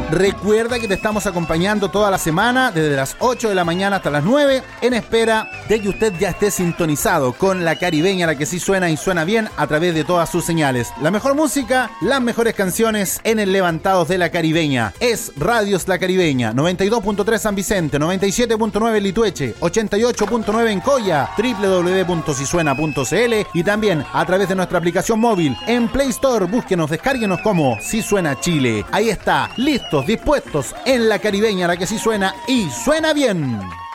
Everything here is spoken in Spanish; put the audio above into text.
Recuerda que te estamos acompañando toda la semana, desde las 8 de la mañana hasta las 9, en espera de que usted ya esté sintonizado con La Caribeña, la que sí suena y suena bien a través de todas sus señales. La mejor música, las mejores canciones en el Levantados de La Caribeña. Es Radios La Caribeña, 92.3 San Vicente, 97.9 Litueche, 88.9 en Coya, www.sisuena.cl y también a través de nuestra aplicación móvil en Play Store. Búsquenos, descárguenos como Si Suena Chile. Ahí está, listos, dispuestos en La Caribeña, la que sí suena y suena bien.